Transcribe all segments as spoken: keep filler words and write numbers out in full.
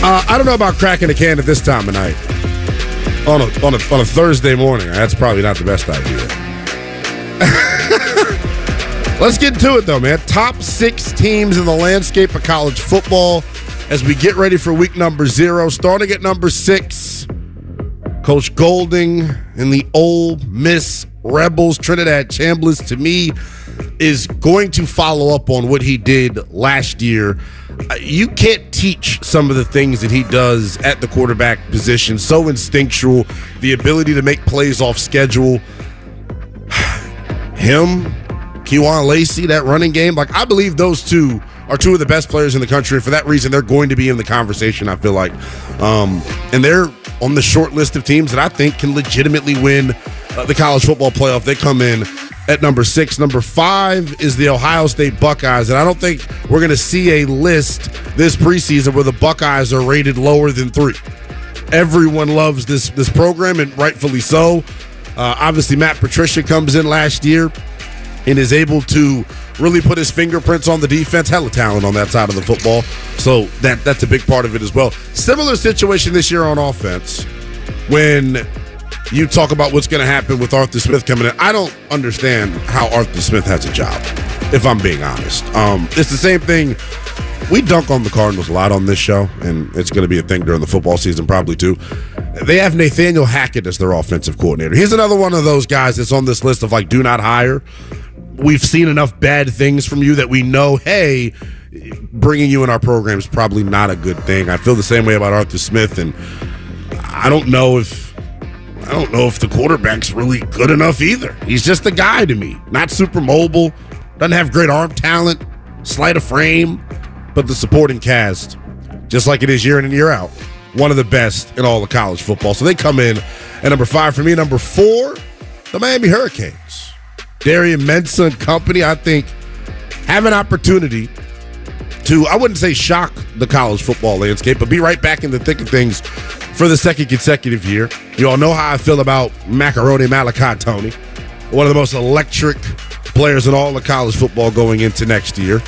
Uh, I don't know about cracking a can at this time of night. On a, on, a, on a Thursday morning. That's probably not the best idea. Let's get to it, though, man. Top six teams in the landscape of college football as we get ready for week number zero. Starting at number six, Coach Golding and the Ole Miss Rebels. Trinidad Chambliss, to me, is going to follow up on what he did last year. You can't teach some of the things that he does at the quarterback position. So instinctual, the ability to make plays off schedule. Him, Kewan Lacey, that running game. Like, I believe those two are two of the best players in the country. And for that reason, they're going to be in the conversation, I feel like. Um, and they're on the short list of teams that I think can legitimately win uh, the college football playoff. They come in at number six. Number five is the Ohio State Buckeyes. And I don't think we're going to see a list this preseason where the Buckeyes are rated lower than three. Everyone loves this, this program, and rightfully so. Uh, obviously, Matt Patricia comes in last year and is able to really put his fingerprints on the defense. Hella talent on that side of the football. So that that's a big part of it as well. Similar situation this year on offense when you talk about what's going to happen with Arthur Smith coming in. I don't understand how Arthur Smith has a job, if I'm being honest. Um, it's the same thing. We dunk on the Cardinals a lot on this show, and it's going to be a thing during the football season probably too. They have Nathaniel Hackett as their offensive coordinator. He's another one of those guys that's on this list of, like, do not hire. We've seen enough bad things from you that we know, hey, bringing you in our program is probably not a good thing. I feel the same way about Arthur Smith, and I don't know if I don't know if the quarterback's really good enough either. He's just a guy to me. Not super mobile, doesn't have great arm talent, slight of frame, but the supporting cast, just like it is year in and year out, one of the best in all of college football. So they come in at number five for me. Number four, the Miami Hurricanes. Darian Mensah and company, I think, have an opportunity to, I wouldn't say shock the college football landscape, but be right back in the thick of things for the second consecutive year. You all know how I feel about Macaroni Malachi Tony, one of the most electric players in all of college football going into next year.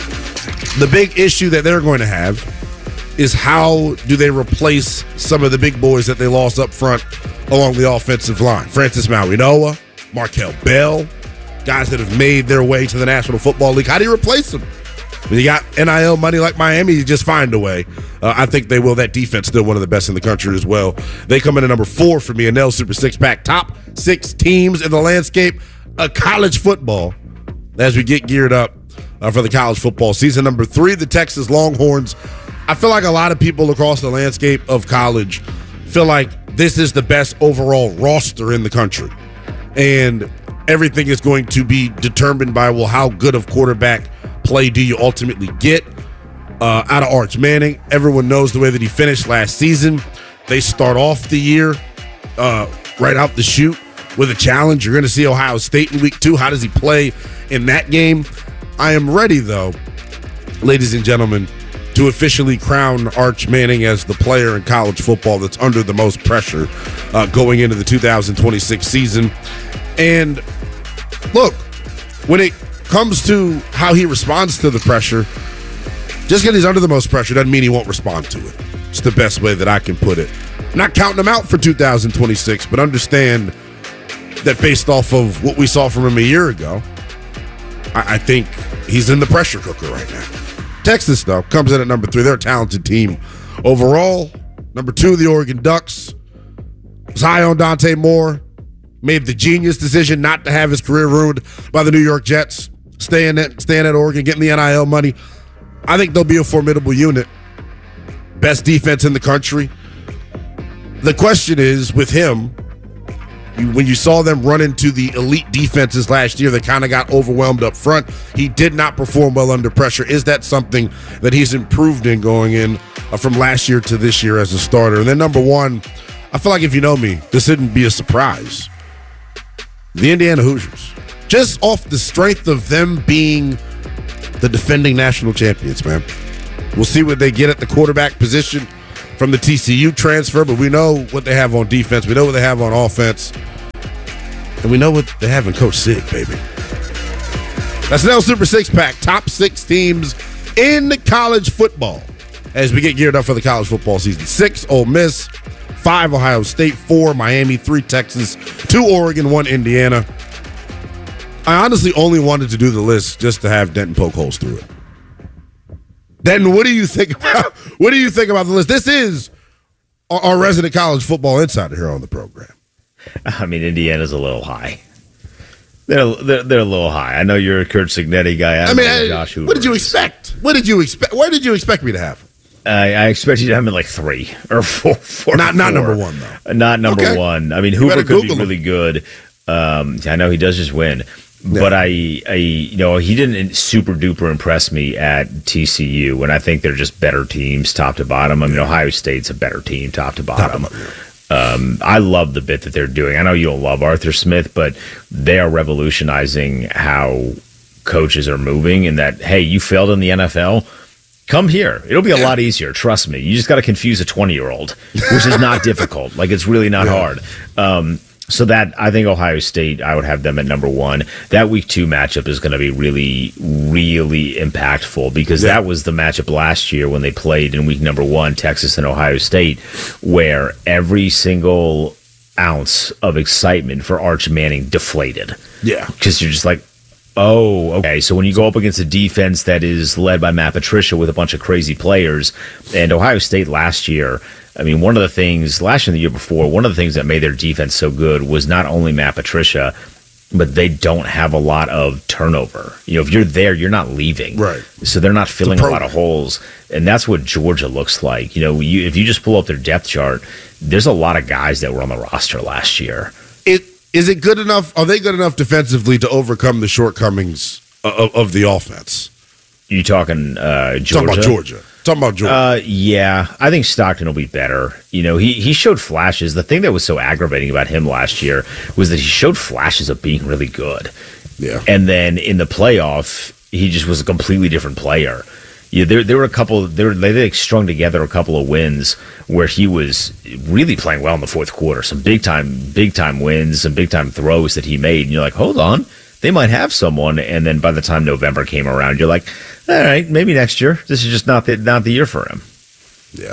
The big issue that they're going to have is how do they replace some of the big boys that they lost up front along the offensive line. Francis Mauigoa, Markel Bell, guys that have made their way to the National Football League. How do you replace them? When you got N I L money like Miami, you just find a way. Uh, I think they will. That defense still one of the best in the country as well. They come in at number four for me, a Nell Super Six-Pack. Top six teams in the landscape of college football as we get geared up uh, for the college football season. Number three, the Texas Longhorns. I feel like a lot of people across the landscape of college feel like this is the best overall roster in the country. And everything is going to be determined by, well, how good of quarterback play do you ultimately get uh, out of Arch Manning? Everyone knows the way that he finished last season. They start off the year uh, right out the chute with a challenge. You're going to see Ohio State in week two. How does he play in that game? I am ready, though, ladies and gentlemen, to officially crown Arch Manning as the player in college football that's under the most pressure uh, going into the two thousand twenty-six season. And look, when it comes to how he responds to the pressure, just because he's under the most pressure doesn't mean he won't respond to it. It's the best way that I can put it. I'm not counting him out for two thousand twenty-six, but understand that based off of what we saw from him a year ago, I, I think he's in the pressure cooker right now. Texas, though, comes in at number three. They're a talented team overall. Number two, the Oregon Ducks. Was high on Dante Moore. Made the genius decision not to have his career ruined by the New York Jets. Staying at, staying at Oregon, getting the N I L money. I think they'll be a formidable unit. Best defense in the country. The question is, with him, you, when you saw them run into the elite defenses last year, they kind of got overwhelmed up front. He did not perform well under pressure. Is that something that he's improved in going in uh, from last year to this year as a starter? And then number one, I feel like if you know me, this shouldn't be a surprise. The Indiana Hoosiers. Just off the strength of them being the defending national champions, man. We'll see what they get at the quarterback position from the T C U transfer, but we know what they have on defense. We know what they have on offense. And we know what they have in Coach Sig, baby. That's Nell Super Six-Pack. Top six teams in college football as we get geared up for the college football season. Six, Ole Miss. Five, Ohio State. Four, Miami. Three, Texas. Two, Oregon. One, Indiana. I honestly only wanted to do the list just to have Denton poke holes through it. Denton, what do you think about, what do you think about the list? This is our, our resident college football insider here on the program. I mean, Indiana's a little high. They're, they're they're a little high. I know you're a Kurt Signetti guy. I, I mean, I, Josh Hoover what did you is. expect? What did you expect? Where did you expect me to have? I, I expect you to have him at like three or four. four not not four. number one though. Not number okay. one. I mean, Hoover could Google be really him. good. Um, I know he does just win, yeah. but I, I, you know, he didn't super duper impress me at T C U, and I think they're just better teams, top to bottom. I mean, Ohio State's a better team, top to bottom. Top to Um, I love the bit that they're doing. I know you don't love Arthur Smith, but they are revolutionizing how coaches are moving, and that, hey, you failed in the N F L, come here. It'll be a yeah. lot easier. Trust me. You just got to confuse a twenty-year-old, which is not difficult. Like, it's really not yeah. hard. Um, so that, I think Ohio State, I would have them at number one. That week two matchup is going to be really, really impactful because yeah. that was the matchup last year when they played in week number one, Texas and Ohio State, where every single ounce of excitement for Arch Manning deflated. Yeah. Because you're just like, oh, okay. So when you go up against a defense that is led by Matt Patricia with a bunch of crazy players, and Ohio State last year, I mean, one of the things, last year and the year before, one of the things that made their defense so good was not only Matt Patricia, but they don't have a lot of turnover. You know, if you're there, you're not leaving. Right. So they're not filling a lot of holes. And that's what Georgia looks like. You know, you, if you just pull up their depth chart, there's a lot of guys that were on the roster last year. It is it good enough? Are they good enough defensively to overcome the shortcomings of, of the offense? You talking uh, Georgia? Talking about Georgia. Talking about Georgia. Uh, yeah, I think Stockton will be better. You know, he, he showed flashes. The thing that was so aggravating about him last year was that he showed flashes of being really good. Yeah. And then in the playoff, he just was a completely different player. Yeah, there there were a couple. They were, they strung together a couple of wins where he was really playing well in the fourth quarter. Some big time, big time wins, some big time throws that he made. And you're like, hold on, they might have someone. And then by the time November came around, you're like, all right, maybe next year. This is just not the not the year for him. Yeah,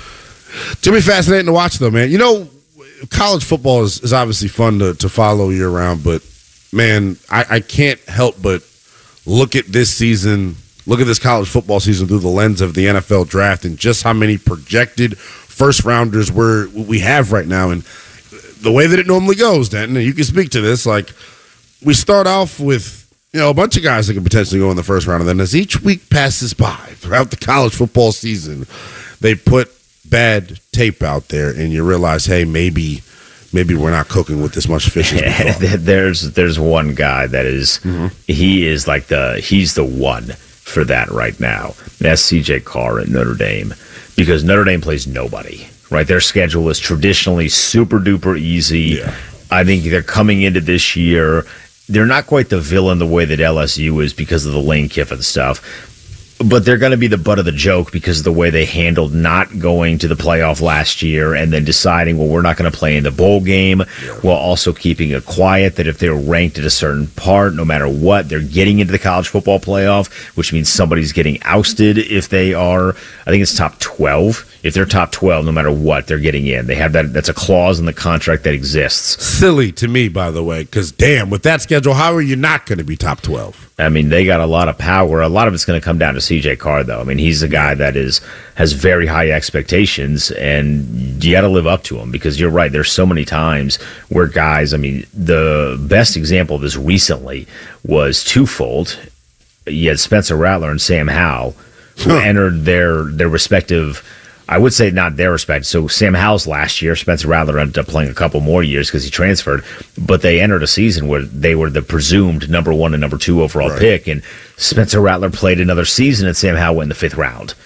it's gonna be fascinating to watch, though, man. You know, college football is, is obviously fun to, to follow year round, but man, I, I can't help but look at this season. Look at this college football season through the lens of the N F L draft and just how many projected first rounders we're, we have right now. And the way that it normally goes, Denton, and you can speak to this, like we start off with, you know, a bunch of guys that could potentially go in the first round. And then as each week passes by throughout the college football season, they put bad tape out there and you realize, hey, maybe maybe we're not cooking with this much fish as we thought. There's there's one guy that is, mm-hmm. he is like the, he's the one for that right now. That's C J Carr at Notre Dame, because Notre Dame plays nobody, right? Their schedule is traditionally super duper easy. Yeah. I think they're coming into this year, they're not quite the villain the way that L S U is because of the Lane Kiffin stuff, but they're going to be the butt of the joke because of the way they handled not going to the playoff last year and then deciding, well, we're not going to play in the bowl game, yeah. while also keeping it quiet that if they're ranked at a certain part, no matter what, they're getting into the college football playoff, which means somebody's getting ousted if they are, I think it's top twelve. If they're top twelve, no matter what, they're getting in. They have that. That's a clause in the contract that exists. Silly to me, by the way, because damn, with that schedule, how are you not going to be top twelve? I mean, they got a lot of power. A lot of it's going to come down to C J Carr, though. I mean, he's a guy that is has very high expectations, and you got to live up to him because you're right. There's so many times where guys, I mean, the best example of this recently was twofold. You had Spencer Rattler and Sam Howell, who huh. entered their their respective, I would say not their respect. So Sam Howell's last year, Spencer Rattler ended up playing a couple more years because he transferred, but they entered a season where they were the presumed number one and number two overall right. pick, and Spencer Rattler played another season, and Sam Howell went in the fifth round.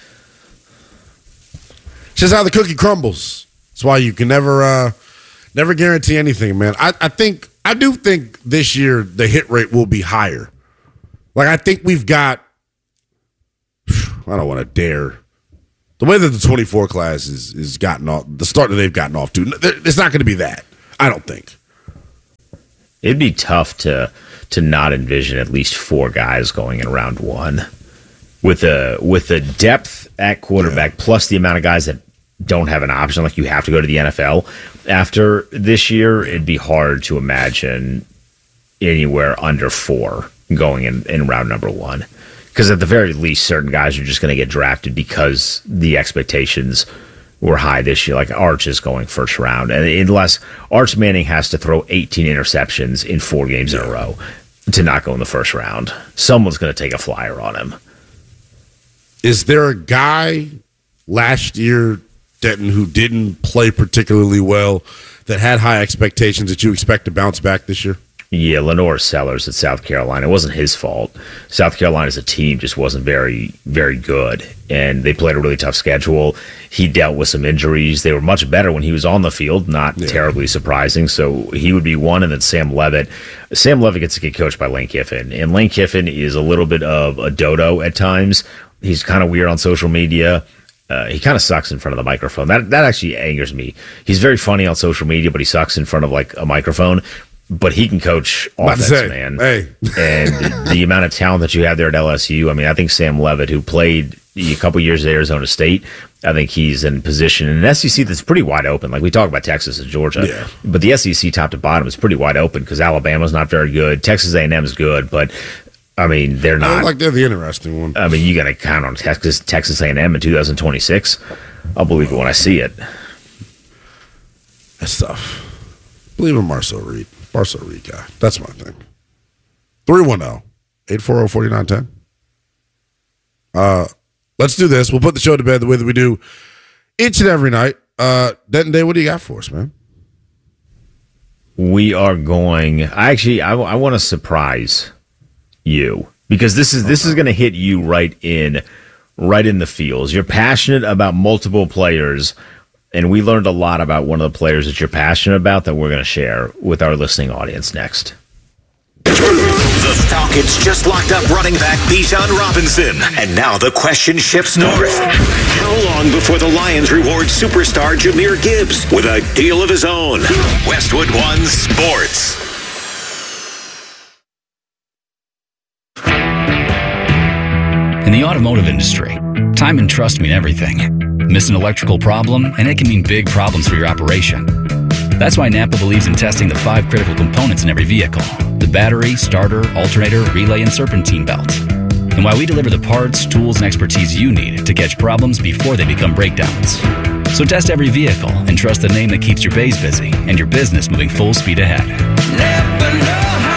It's just how the cookie crumbles. That's why you can never uh, never guarantee anything, man. I, I think I do think this year the hit rate will be higher. Like, I think we've got, I don't want to dare, the way that the twenty-four class is, is gotten off, the start that they've gotten off to, it's not going to be that. I don't think. It'd be tough to to not envision at least four guys going in round one. With the with the depth at quarterback, yeah. plus the amount of guys that don't have an option, like you have to go to the N F L after this year, it'd be hard to imagine anywhere under four going in, in round number one. Because at the very least, certain guys are just going to get drafted because the expectations were high this year. Like Arch is going first round. And unless Arch Manning has to throw eighteen interceptions in four games in a row to not go in the first round, someone's going to take a flyer on him. Is there a guy last year, Denton, who didn't play particularly well, that had high expectations that you expect to bounce back this year? Yeah, Lenore Sellers at South Carolina. It wasn't his fault. South Carolina as a team just wasn't very, very good, and they played a really tough schedule. He dealt with some injuries. They were much better when he was on the field, not yeah. terribly surprising. So he would be one, and then Sam Levitt. Sam Levitt gets to get coached by Lane Kiffin, and Lane Kiffin is a little bit of a dodo at times. He's kind of weird on social media. Uh, he kind of sucks in front of the microphone. That that actually angers me. He's very funny on social media, but he sucks in front of like a microphone. But he can coach offense, say, man. Hey. And the amount of talent that you have there at L S U, I mean, I think Sam Levitt, who played a couple years at Arizona State, I think he's in position in an S E C that's pretty wide open. Like we talk about Texas and Georgia, yeah. but the S E C top to bottom is pretty wide open because Alabama's not very good. Texas A and M is good, but I mean, they're not. I don't like they're the interesting one. I mean, you got to count on Texas, Texas A and M in two thousand twenty-six. I'll believe it when I see it. That's tough. Believe in Marcel Reed. Marcel Reed guy. That's my thing. three one zero, eight four zero, four nine one zero. Uh, let's do this. We'll put the show to bed the way that we do each and every night. Uh, Denton Day, what do you got for us, man? We are going. I actually, I, I want to surprise you because this is this is going to hit you right in, right in the feels. You're passionate about multiple players. And we learned a lot about one of the players that you're passionate about that we're going to share with our listening audience next. The Falcons just locked up running back Bijan Robinson. And now the question shifts north. How long before the Lions reward superstar Jahmyr Gibbs with a deal of his own? Westwood One Sports. In the automotive industry, time and trust mean everything. Miss an electrical problem, and it can mean big problems for your operation. That's why Napa believes in testing the five critical components in every vehicle: the battery, starter, alternator, relay, and serpentine belt. And why we deliver the parts, tools, and expertise you need to catch problems before they become breakdowns. So test every vehicle and trust the name that keeps your bays busy and your business moving full speed ahead. Napa know-how.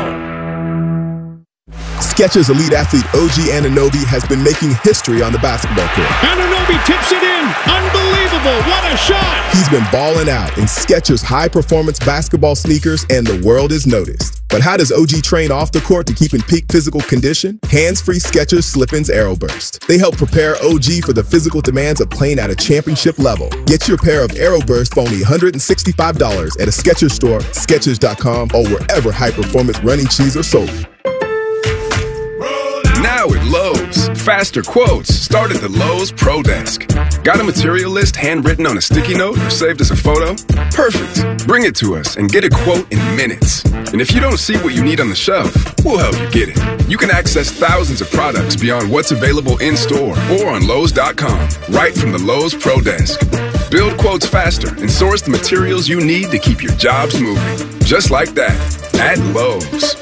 Skechers elite athlete O G Anunoby has been making history on the basketball court. Anunoby tips it in. Unbelievable. What a shot. He's been balling out in Skechers high-performance basketball sneakers, and the world is noticed. But how does O G train off the court to keep in peak physical condition? Hands-free Skechers Slip-ins Aeroburst. They help prepare O G for the physical demands of playing at a championship level. Get your pair of Aeroburst for only one hundred sixty-five dollars at a Skechers store, Skechers dot com, or wherever high-performance running shoes are sold. Now at Lowe's, faster quotes start at the Lowe's Pro Desk. Got a material list handwritten on a sticky note or saved as a photo? Perfect. Bring it to us and get a quote in minutes. And if you don't see what you need on the shelf, we'll help you get it. You can access thousands of products beyond what's available in store or on Lowe's dot com, right from the Lowe's Pro Desk. Build quotes faster and source the materials you need to keep your jobs moving. Just like that, at Lowe's.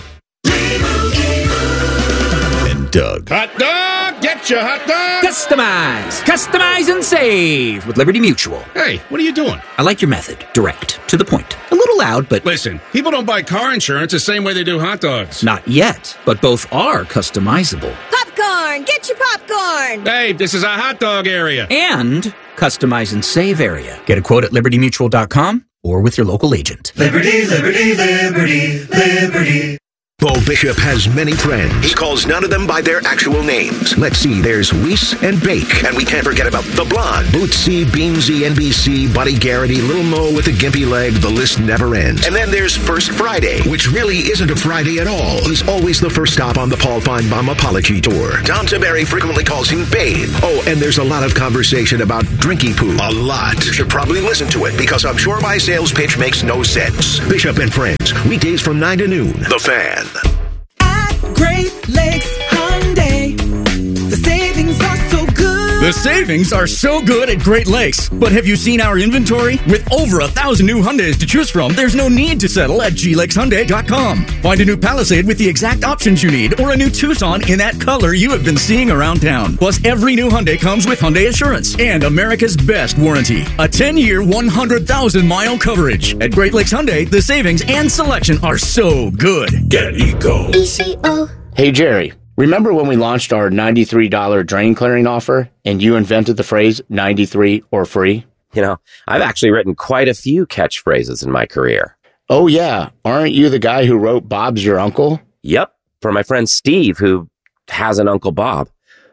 Doug. Hot dog, get your hot dog. Customize, customize and save with Liberty Mutual. Hey, what are you doing? I like your method. Direct, to the point. A little loud, but... Listen, people don't buy car insurance the same way they do hot dogs. Not yet, but both are customizable. Popcorn, get your popcorn. Hey, this is a hot dog area. And customize and save area. Get a quote at Liberty Mutual dot com or with your local agent. Liberty, Liberty, Liberty, Liberty. Bo Bishop has many friends. He calls none of them by their actual names. Let's see, there's Weiss and Bake. And we can't forget about the blonde. Bootsy, Beansy, N B C, Buddy Garrity, Little Mo with a gimpy leg. The list never ends. And then there's First Friday, which really isn't a Friday at all. He's always the first stop on the Paul Feinbaum apology tour. Tom Tiberi frequently calls him Babe. Oh, and there's a lot of conversation about drinky poo. A lot. You should probably listen to it because I'm sure my sales pitch makes no sense. Bishop and Friends, weekdays from nine to noon. The Fan. At Great Lakes Hyundai, the savings are so good. The savings are so good at Great Lakes. But have you seen our inventory? With over a thousand new Hyundais to choose from, there's no need to settle at G Lakes Hyundai dot com. Find a new Palisade with the exact options you need, or a new Tucson in that color you have been seeing around town. Plus, every new Hyundai comes with Hyundai Assurance and America's best warranty. A ten-year, one hundred thousand mile coverage. At Great Lakes Hyundai, the savings and selection are so good. Get Eco. E C O. Hey, Jerry. Remember when we launched our ninety-three dollars drain clearing offer and you invented the phrase ninety-three or free? You know, I've actually written quite a few catchphrases in my career. Oh, yeah. Aren't you the guy who wrote Bob's Your Uncle? Yep. For my friend Steve, who has an Uncle Bob.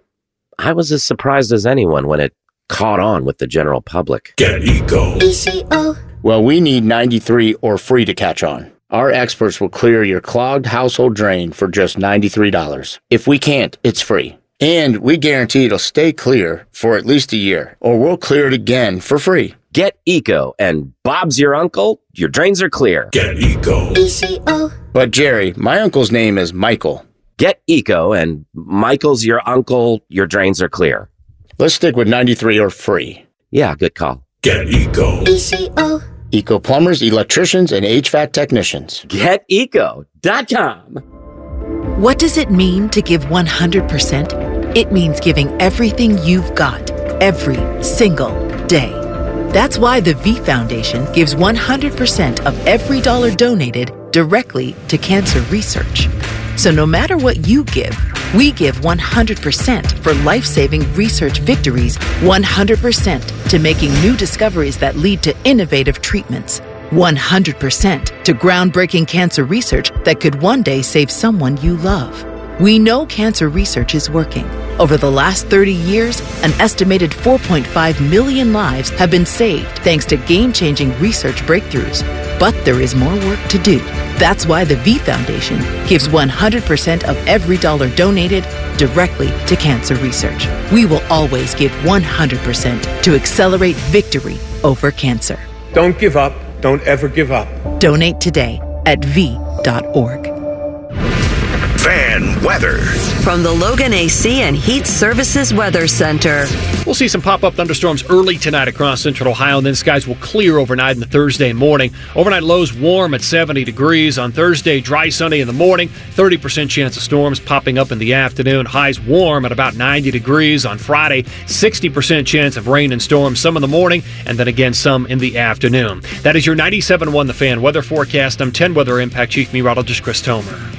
I was as surprised as anyone when it caught on with the general public. Get Eco. E C O. Well, we need ninety-three or free to catch on. Our experts will clear your clogged household drain for just ninety-three dollars. If we can't, it's free. And we guarantee it'll stay clear for at least a year, or we'll clear it again for free. Get Eco, and Bob's your uncle, your drains are clear. Get Eco. E C O. But Jerry, my uncle's name is Michael. Get Eco, and Michael's your uncle, your drains are clear. Let's stick with ninety-three or free. Yeah, good call. Get Eco. E C O. Eco plumbers, electricians, and H V A C technicians. Get eco dot com. What does it mean to give one hundred percent? It means giving everything you've got, every single day. That's why the V Foundation gives one hundred percent of every dollar donated directly to cancer research. So no matter what you give, we give one hundred percent for life-saving research victories, one hundred percent to making new discoveries that lead to innovative treatments, one hundred percent to groundbreaking cancer research that could one day save someone you love. We know cancer research is working. Over the last thirty years, an estimated four point five million lives have been saved thanks to game-changing research breakthroughs. But there is more work to do. That's why the V Foundation gives one hundred percent of every dollar donated directly to cancer research. We will always give one hundred percent to accelerate victory over cancer. Don't give up. Don't ever give up. Donate today at V dot org. Fan weather. From the Logan A C and Heat Services Weather Center. We'll see some pop-up thunderstorms early tonight across central Ohio, and then skies will clear overnight in the Thursday morning. Overnight lows warm at seventy degrees. On Thursday, dry Sunday in the morning, thirty percent chance of storms popping up in the afternoon. Highs warm at about ninety degrees. On Friday, sixty percent chance of rain and storms, some in the morning, and then again some in the afternoon. That is your ninety-seven point one The Fan weather forecast. I'm ten Weather Impact Chief Meteorologist Chris Tomer.